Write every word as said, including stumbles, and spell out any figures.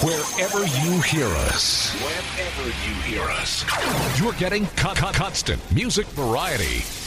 Wherever you hear us. Wherever you hear us. You're getting co- co- constant music variety.